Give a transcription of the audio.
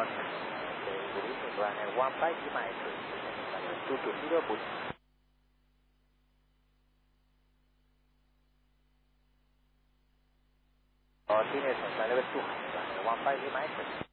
on the Buddhist run at 1.5 miles, 220 Buddhist. Or senior level 200, 1.5 miles.